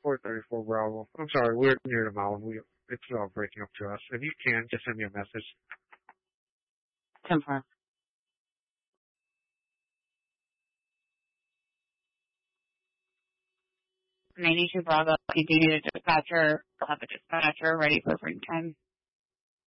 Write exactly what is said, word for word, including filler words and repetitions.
four thirty-four Bravo. I'm sorry, we're near the mountain. We, it's all breaking up to us. If you can, just send me a message. ten four. ninety-two Bravo, you do need a dispatcher. I'll have a dispatcher ready for free time.